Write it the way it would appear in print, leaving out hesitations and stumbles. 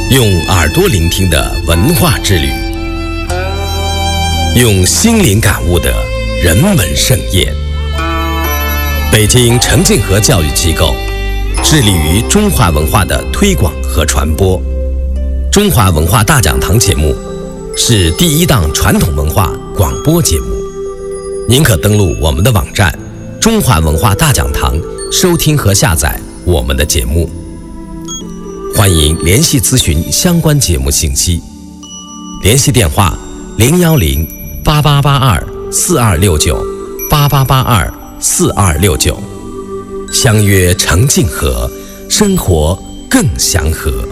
用耳朵聆听的文化之旅，用心灵感悟的人文盛宴。北京陈静和教育机构致力于中华文化的推广和传播。中华文化大讲堂节目是第一档传统文化广播节目。您可登录我们的网站中华文化大讲堂，收听和下载我们的节目。欢迎联系咨询相关节目信息，联系电话010-8882-4269，8882-4269，相约陈静和，生活更祥和。